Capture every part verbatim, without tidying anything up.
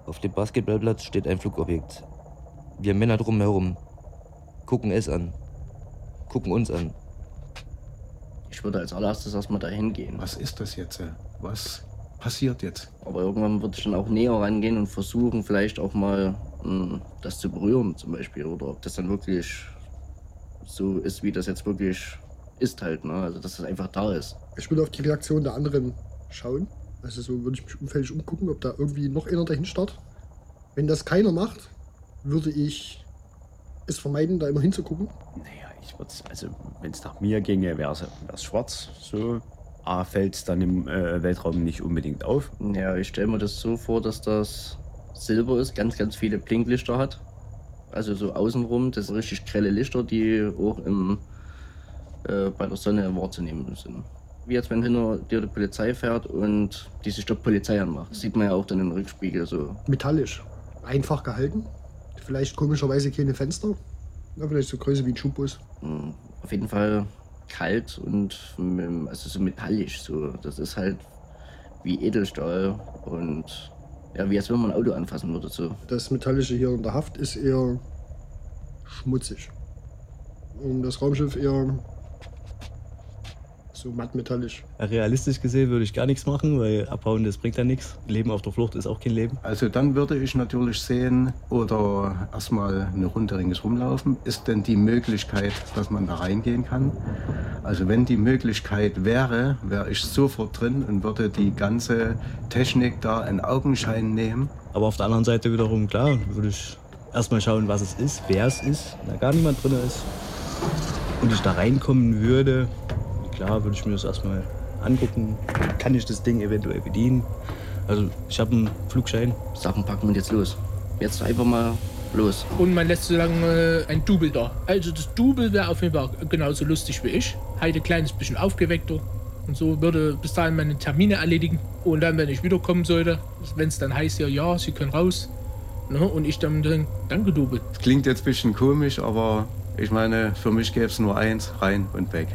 Auf dem Basketballplatz steht ein Flugobjekt. Wir Männer drumherum gucken es an, gucken uns an. Ich würde als allererstes erstmal dahin gehen. Was ist das jetzt? Was passiert jetzt? Aber irgendwann würde ich dann auch näher rangehen und versuchen, vielleicht auch mal mh, das zu berühren zum Beispiel. Oder ob das dann wirklich so ist, wie das jetzt wirklich ist halt. Ne? Also dass das einfach da ist. Ich würde auf die Reaktion der anderen schauen. Also so würde ich mich umfällig umgucken, ob da irgendwie noch einer dahin starrt. Wenn das keiner macht, würde ich es vermeiden, da immer hinzugucken. Naja, ich würde also wenn es nach mir ginge, wäre es schwarz. So. A, fällt es dann im äh, Weltraum nicht unbedingt auf. Ja, ich stelle mir das so vor, dass das Silber ist, ganz, ganz viele Blinklichter hat. Also so außenrum, das sind richtig grelle Lichter, die auch im, äh, bei der Sonne wahrzunehmen sind. Wie als wenn hinter dir die Polizei fährt und die sich dort Polizei anmacht. Das sieht man ja auch dann im Rückspiegel so. Metallisch, einfach gehalten. Vielleicht komischerweise keine Fenster. Ja, vielleicht so Größe wie ein Schulbus. Mhm. Auf jeden Fall kalt und also so metallisch. So. Das ist halt wie Edelstahl und ja, wie als wenn man ein Auto anfassen würde. So. Das Metallische hier in der Haft ist eher schmutzig. Und das Raumschiff eher so mattmetallisch. Realistisch gesehen würde ich gar nichts machen, weil abhauen, das bringt ja nichts. Leben auf der Flucht ist auch kein Leben. Also dann würde ich natürlich sehen oder erstmal eine Runde ringsherum laufen. Ist denn die Möglichkeit, dass man da reingehen kann? Also wenn die Möglichkeit wäre, wäre ich sofort drin und würde die ganze Technik da in Augenschein nehmen. Aber auf der anderen Seite wiederum, klar, würde ich erstmal schauen, was es ist, wer es ist, wenn da gar niemand drin ist. Und ich da reinkommen würde, klar, würde ich mir das erstmal angucken. Kann ich das Ding eventuell bedienen? Also, ich habe einen Flugschein. Sachen packen und jetzt los. Jetzt einfach mal los. Und man lässt so lange ein Double da. Also das Double wäre auf jeden Fall genauso lustig wie ich. Halt ein kleines bisschen aufgeweckter. Und so würde bis dahin meine Termine erledigen. Und dann, wenn ich wiederkommen sollte, wenn es dann heißt, ja, ja, Sie können raus. Ne? Und ich dann denke, danke, Double. Das klingt jetzt ein bisschen komisch, aber ich meine, für mich gäbe es nur eins, rein und weg.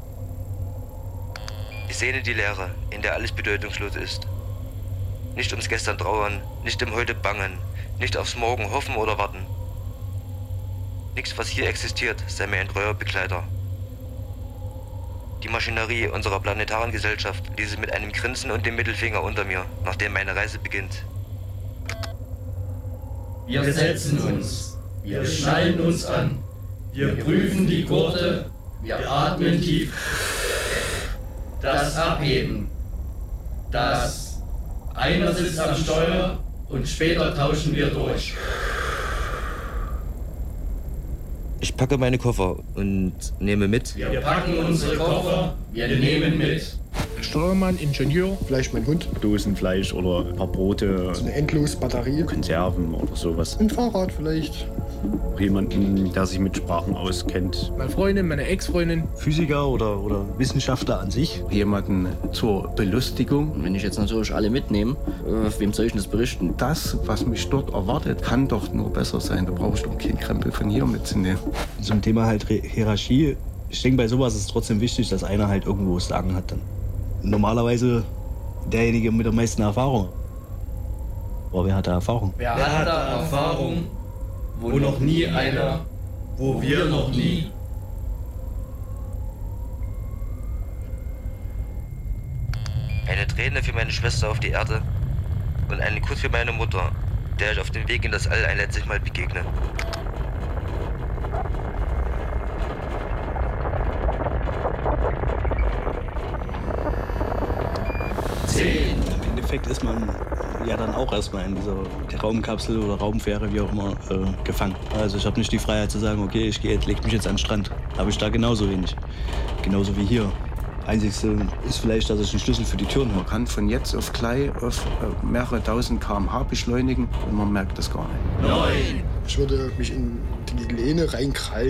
Ich sehne die Leere, in der alles bedeutungslos ist. Nicht ums Gestern trauern, nicht im Heute bangen, nicht aufs Morgen hoffen oder warten. Nichts, was hier existiert, sei mir ein treuer Begleiter. Die Maschinerie unserer planetaren Gesellschaft ließ es mit einem Grinsen und dem Mittelfinger unter mir, nachdem meine Reise beginnt. Wir setzen uns, wir schnallen uns an, wir prüfen die Gurte, wir atmen tief. Das Abheben. Das einer sitzt am Steuer und später tauschen wir durch. Ich packe meine Koffer und nehme mit. Wir packen unsere Koffer, wir nehmen mit. Steuermann, Ingenieur. Vielleicht mein Hund. Dosenfleisch oder ein paar Brote. So eine endlose Batterie. Konserven oder sowas. Ein Fahrrad vielleicht. Jemanden, der sich mit Sprachen auskennt. Meine Freundin, meine Ex-Freundin. Physiker oder, oder Wissenschaftler an sich. Jemanden zur Belustigung. Und wenn ich jetzt natürlich alle mitnehme, äh, wem soll ich denn das berichten? Das, was mich dort erwartet, kann doch nur besser sein. Da brauche ich doch keinen Krempel von hier mitzunehmen. Zum Thema halt Hierarchie. Ich denke, bei sowas ist es trotzdem wichtig, dass einer halt irgendwo das Sagen hat dann. Normalerweise derjenige mit der meisten Erfahrung. Aber wer hat da Erfahrung? Wer hat da Erfahrung, wo noch nie einer, wo wir noch nie? Eine Träne für meine Schwester auf die Erde und einen Kuss für meine Mutter, der ich auf dem Weg in das All ein letztes Mal begegne. Zehn. Im Endeffekt ist man ja dann auch erstmal in dieser Raumkapsel oder Raumfähre, wie auch immer, äh, gefangen. Also ich habe nicht die Freiheit zu sagen, okay, ich gehe, leg mich jetzt an den Strand. Habe ich da genauso wenig. Genauso wie hier. Einzigste ist vielleicht, dass ich einen Schlüssel für die Türen habe. Man kann von jetzt auf gleich auf äh, mehrere tausend Kilometer pro Stunde beschleunigen und man merkt das gar nicht. Neun. Ich würde mich in die Lehne reinkrallen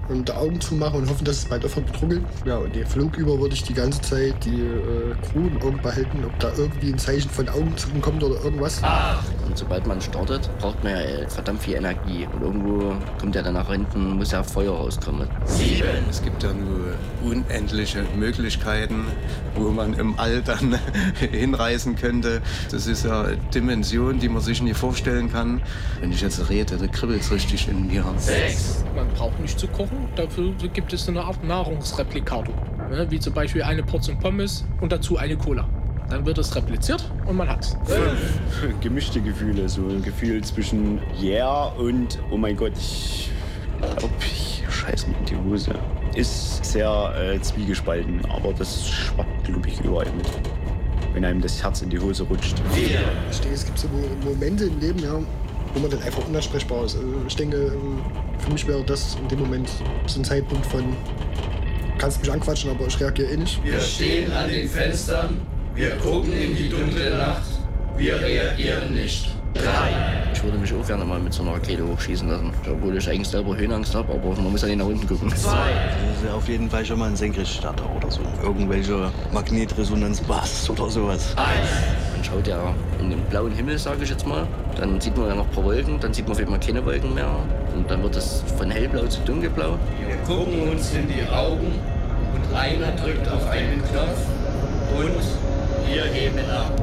und die Augen zumachen und hoffen, dass es bald aufhört zu ruckeln. Ja, und den Flug über würde ich die ganze Zeit die äh, Crew im Auge behalten, ob da irgendwie ein Zeichen von Augenzucken kommt oder irgendwas. Und sobald man startet, braucht man ja äh, verdammt viel Energie. Und irgendwo kommt ja dann nach hinten, muss ja Feuer rauskommen. Sieben. Es gibt ja nur unendliche Möglichkeiten, wo man im All dann hinreisen könnte. Das ist ja eine Dimension, die man sich nie vorstellen kann. Wenn ich jetzt rede, da kribbelt es richtig in mir. Sechs. Man braucht nicht zu kochen, dafür gibt es eine Art Nahrungsreplikator. Ja, wie zum Beispiel eine Portion Pommes und dazu eine Cola. Dann wird es repliziert und man hat's. Gemischte Gefühle, so ein Gefühl zwischen yeah und oh mein Gott, ich glaube, ich scheiß mir in die Hose. Ist sehr äh, zwiegespalten, aber das schwappt, glaube ich, überall mit. Wenn einem das Herz in die Hose rutscht. Vier. Ich denke, es gibt so Momente im Leben, ja, wo man dann einfach unansprechbar ist. Also ich denke, für mich wäre das in dem Moment so ein Zeitpunkt von, du kannst mich anquatschen, aber ich reagiere eh nicht. Wir stehen an den Fenstern, wir gucken in die dunkle Nacht, wir reagieren nicht. Drei. Ich würde mich auch gerne mal mit so einer Rakete hochschießen lassen. Obwohl ich eigentlich selber Höhenangst habe, aber man muss ja nicht nach unten gucken. Zwei. Das ist ja auf jeden Fall schon mal ein Senkrechtstarter oder so. Irgendwelche Magnetresonanzbasis oder sowas. Eins. Man schaut ja in den blauen Himmel, sage ich jetzt mal. Dann sieht man ja noch ein paar Wolken, dann sieht man vielleicht mal keine Wolken mehr. Und dann wird es von hellblau zu dunkelblau. Wir gucken uns in die Augen und einer drückt auf einen Knopf und wir heben ab.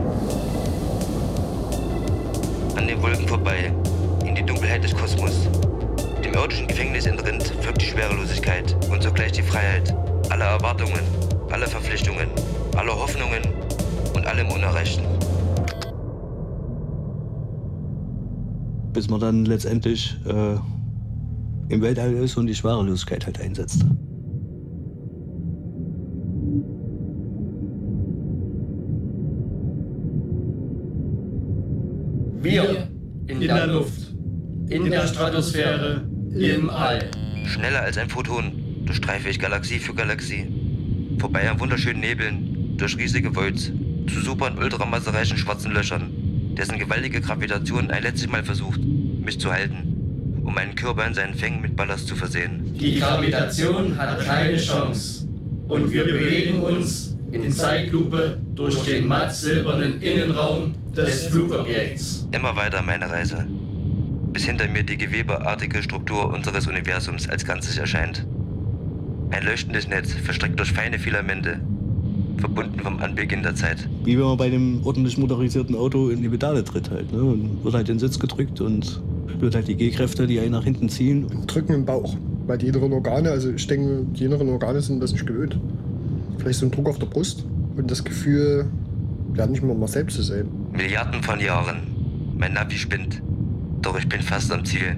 An den Wolken vorbei, in die Dunkelheit des Kosmos. Dem irdischen Gefängnis entrinnend wirkt die Schwerelosigkeit und sogleich die Freiheit. Alle Erwartungen, alle Verpflichtungen, alle Hoffnungen und allem Unerreichten. Bis man dann letztendlich äh, im Weltall ist und die Schwerelosigkeit halt einsetzt. Wir in der Luft, in der Stratosphäre, im All. Schneller als ein Photon durchstreife ich Galaxie für Galaxie. Vorbei an wunderschönen Nebeln, durch riesige Voids, zu super- und ultramassereichen schwarzen Löchern, dessen gewaltige Gravitation ein letztes Mal versucht, mich zu halten, um meinen Körper in seinen Fängen mit Ballast zu versehen. Die Gravitation hat keine Chance. Und wir bewegen uns in Zeitlupe durch den matt-silbernen Innenraum des Flugobjekts. Immer weiter meine Reise, bis hinter mir die gewebeartige Struktur unseres Universums als Ganzes erscheint. Ein leuchtendes Netz, verstrickt durch feine Filamente, verbunden vom Anbeginn der Zeit. Wie wenn man bei einem ordentlich motorisierten Auto in die Pedale tritt halt, ne? Und wird halt in den Sitz gedrückt und spürt halt die G-Kräfte, die einen nach hinten ziehen. Drücken im Bauch, weil die inneren Organe, also ich denke, die inneren Organe sind das nicht gewöhnt. Vielleicht so ein Druck auf der Brust und das Gefühl, ja, nicht mehr mal selbst zu sein. Milliarden von Jahren. Mein Navi spinnt. Doch ich bin fast am Ziel.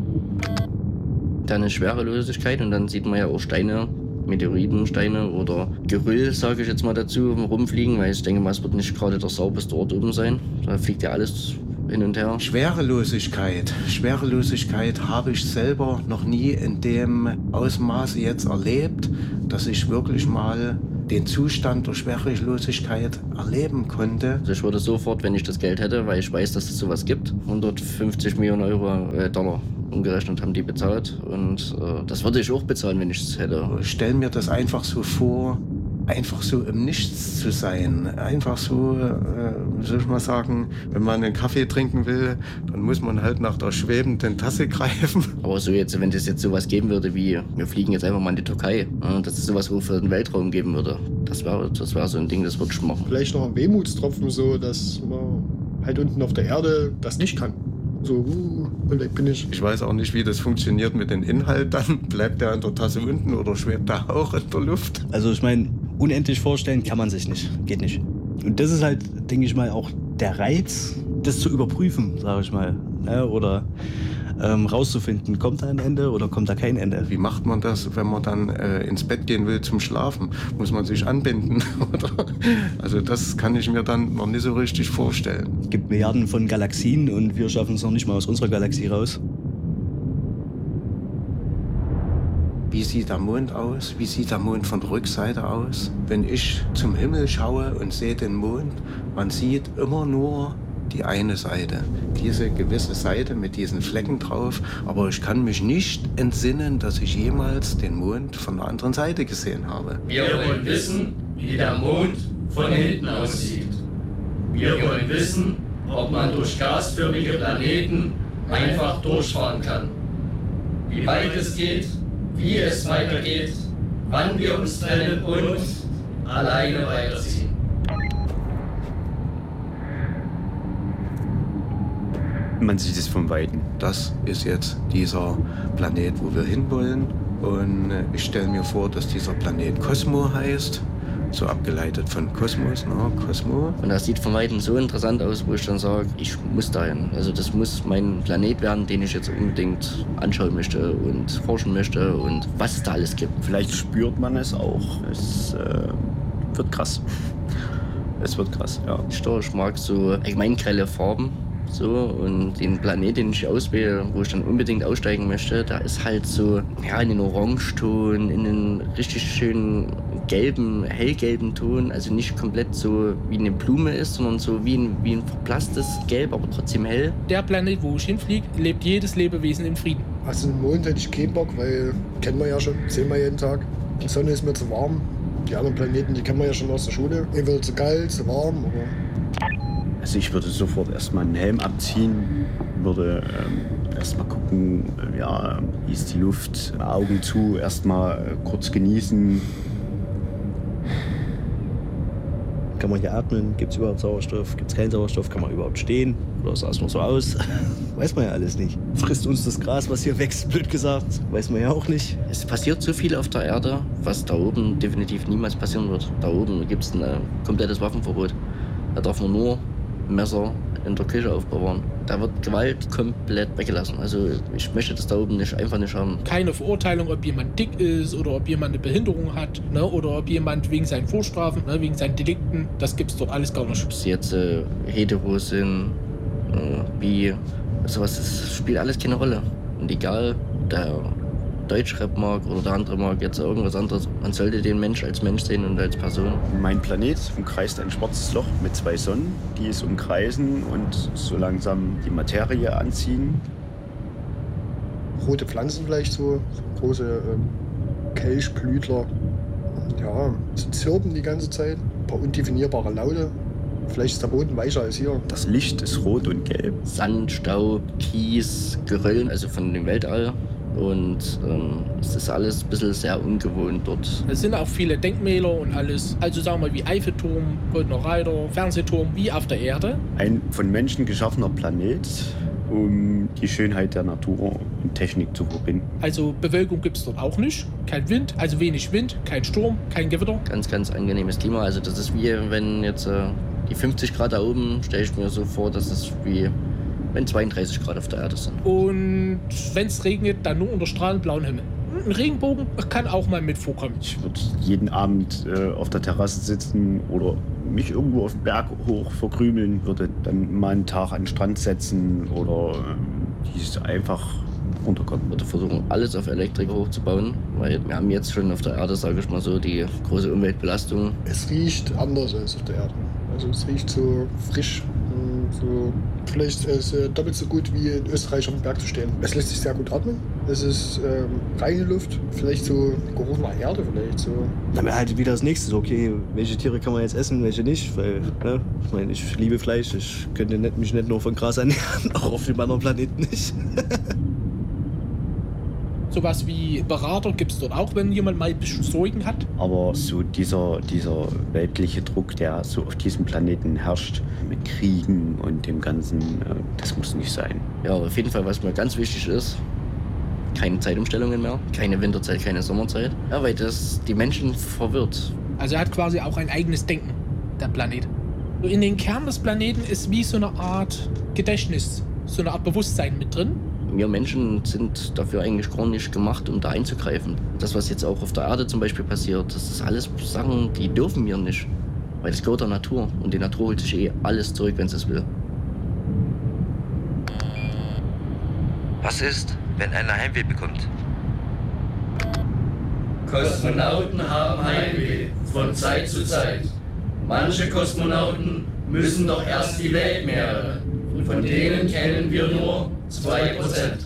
Dann eine Schwerelosigkeit und dann sieht man ja auch Steine, Meteoritensteine oder Geröll, sage ich jetzt mal dazu, rumfliegen, weil ich denke mal, es wird nicht gerade der sauberste Ort oben sein. Da fliegt ja alles hin und her. Schwerelosigkeit. Schwerelosigkeit habe ich selber noch nie in dem Ausmaße jetzt erlebt, dass ich wirklich mal den Zustand der Schwerelosigkeit erleben konnte. Also ich würde sofort, wenn ich das Geld hätte, weil ich weiß, dass es sowas gibt, hundertfünfzig Millionen Euro, äh, Dollar umgerechnet haben die bezahlt. Und äh, das würde ich auch bezahlen, wenn ich es hätte. Ich stelle mir das einfach so vor, einfach so im Nichts zu sein. Einfach so, äh, wie soll ich mal sagen, wenn man einen Kaffee trinken will, dann muss man halt nach der schwebenden Tasse greifen. Aber so jetzt, wenn es jetzt sowas geben würde wie, wir fliegen jetzt einfach mal in die Türkei, ja, dass es sowas auch für den Weltraum geben würde, das wäre das wär so ein Ding, das würde ich machen. Vielleicht noch ein Wehmutstropfen, so dass man halt unten auf der Erde das nicht kann. So, uh, und da bin ich. Ich weiß auch nicht, wie das funktioniert mit dem Inhalt dann. Bleibt der in der Tasse unten oder schwebt der auch in der Luft? Also ich meine, unendlich vorstellen kann man sich nicht. Geht nicht. Und das ist halt, denke ich mal, auch der Reiz, das zu überprüfen, sage ich mal. Ja, oder ähm, rauszufinden, kommt da ein Ende oder kommt da kein Ende. Wie macht man das, wenn man dann äh, ins Bett gehen will zum Schlafen? Muss man sich anbinden? Oder? Also das kann ich mir dann noch nicht so richtig vorstellen. Es gibt Milliarden von Galaxien und wir schaffen es noch nicht mal aus unserer Galaxie raus. Wie sieht der Mond aus? Wie sieht der Mond von der Rückseite aus? Wenn ich zum Himmel schaue und sehe den Mond, man sieht immer nur die eine Seite, diese gewisse Seite mit diesen Flecken drauf. Aber ich kann mich nicht entsinnen, dass ich jemals den Mond von der anderen Seite gesehen habe. Wir wollen wissen, wie der Mond von hinten aussieht. Wir wollen wissen, ob man durch gasförmige Planeten einfach durchfahren kann. Wie weit es geht, wie es weitergeht, wann wir uns trennen und alleine weiterziehen. Man sieht es vom Weiten. Das ist jetzt dieser Planet, wo wir hinwollen. Und ich stelle mir vor, dass dieser Planet Cosmo heißt. So abgeleitet von Kosmos, ne? Cosmo. Und das sieht von Weitem so interessant aus, wo ich dann sage, ich muss dahin. Also das muss mein Planet werden, den ich jetzt unbedingt anschauen möchte und forschen möchte und was es da alles gibt. Vielleicht spürt man es auch. Es äh, wird krass. Es wird krass, ja. Ich mag so allgemein grelle Farben. So, und den Planet, den ich auswähle, wo ich dann unbedingt aussteigen möchte, da ist halt so ja, in den Orangeton, in einen richtig schönen gelben, hellgelben Ton. Also nicht komplett so wie eine Blume ist, sondern so wie ein, wie ein verblasstes Gelb, aber trotzdem hell. Der Planet, wo ich hinfliege, lebt jedes Lebewesen im Frieden. Also den Mond hätte ich keinen Bock, weil kennen wir ja schon, sehen wir jeden Tag. Die Sonne ist mir zu warm. Die anderen Planeten, die kennen wir ja schon aus der Schule. Entweder zu kalt, zu warm, aber... Also ich würde sofort erstmal einen Helm abziehen, würde ähm, erstmal gucken, äh, ja, wie ist die Luft, Augen zu, erstmal äh, kurz genießen. Kann man hier atmen? Gibt es überhaupt Sauerstoff? Gibt es keinen Sauerstoff? Kann man überhaupt stehen? Oder sah es nur so aus? Weiß man ja alles nicht. Frisst uns das Gras, was hier wächst, blöd gesagt? Weiß man ja auch nicht. Es passiert so viel auf der Erde, was da oben definitiv niemals passieren wird. Da oben gibt es ein äh, komplettes Waffenverbot. Da darf man nur Messer in der Küche aufbewahren. Da wird Gewalt komplett weggelassen. Also ich möchte das da oben nicht, einfach nicht haben. Keine Verurteilung, ob jemand dick ist oder ob jemand eine Behinderung hat, ne, oder ob jemand wegen seinen Vorstrafen, ne, wegen seinen Delikten, das gibt's dort alles gar nicht. Ob sie jetzt äh, hetero sind, äh, wie, sowas, das spielt alles keine Rolle. Und egal, der Deutschrap mag oder der andere mag jetzt irgendwas anderes. Man sollte den Mensch als Mensch sehen und als Person. Mein Planet umkreist ein schwarzes Loch mit zwei Sonnen, die es umkreisen und so langsam die Materie anziehen. Rote Pflanzen vielleicht so, so große ähm, Kelchblütler. Ja, so zirpen die ganze Zeit, ein paar undefinierbare Laute. Vielleicht ist der Boden weicher als hier. Das Licht ist rot und gelb. Sand, Staub, Kies, Geröll, also von dem Weltall. Und ähm, es ist alles ein bisschen sehr ungewohnt dort. Es sind auch viele Denkmäler und alles. Also sagen wir wie Eiffelturm, Goldener Reiter, Fernsehturm, wie auf der Erde. Ein von Menschen geschaffener Planet, um die Schönheit der Natur und Technik zu verbinden. Also Bewölkung gibt es dort auch nicht. Kein Wind, also wenig Wind, kein Sturm, kein Gewitter. Ganz, ganz angenehmes Klima. Also das ist wie wenn jetzt äh, die fünfzig Grad da oben, stelle ich mir so vor, dass es wie wenn zweiunddreißig Grad auf der Erde sind. Und wenn es regnet, dann nur unter strahlend blauen Himmel. Ein Regenbogen kann auch mal mit vorkommen. Ich würde jeden Abend äh, auf der Terrasse sitzen oder mich irgendwo auf den Berg hoch verkrümeln, würde dann mal einen Tag an den Strand setzen oder äh, die einfach runterkommen. Ich würde versuchen, alles auf Elektrik hochzubauen, weil wir haben jetzt schon auf der Erde, sage ich mal so, die große Umweltbelastung. Es riecht anders als auf der Erde. Also es riecht so frisch, so vielleicht ist es doppelt so gut wie in Österreich auf dem Berg zu stehen. Es lässt sich sehr gut atmen. Es ist ähm, reine Luft, vielleicht so Geruch nach Erde vielleicht so. Dann wäre halt wieder das Nächste. So, okay, welche Tiere kann man jetzt essen, welche nicht? Weil, ne, ich meine, ich liebe Fleisch. Ich könnte nicht, mich nicht nur von Gras ernähren, auch auf dem anderen Planeten nicht. Sowas wie Berater gibt es dort auch, wenn jemand mal ein bisschen Sorgen hat. Aber so dieser, dieser weltliche Druck, der so auf diesem Planeten herrscht, mit Kriegen und dem Ganzen, das muss nicht sein. Ja, auf jeden Fall, was mir ganz wichtig ist, keine Zeitumstellungen mehr, keine Winterzeit, keine Sommerzeit. Ja, weil das die Menschen verwirrt. Also er hat quasi auch ein eigenes Denken, der Planet. In den Kern des Planeten ist wie so eine Art Gedächtnis, so eine Art Bewusstsein mit drin. Wir Menschen sind dafür eigentlich gar nicht gemacht, um da einzugreifen. Das, was jetzt auch auf der Erde zum Beispiel passiert, das ist alles Sachen, die dürfen wir nicht. Weil das gehört der Natur. Und die Natur holt sich eh alles zurück, wenn sie es will. Was ist, wenn einer Heimweh bekommt? Kosmonauten haben Heimweh von Zeit zu Zeit. Manche Kosmonauten müssen doch erst die Weltmeere, Und von denen kennen wir nur zwei Prozent.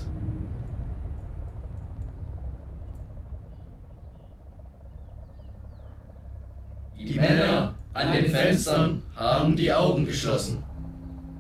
Die Männer an den Fenstern haben die Augen geschlossen.